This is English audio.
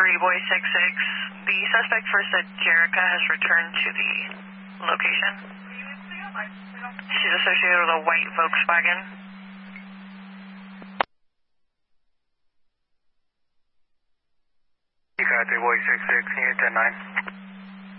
Boy 66. The suspect first said Jerica has returned to the location. She's associated with a white Volkswagen. You got 3 Boy 66, can you 10-9?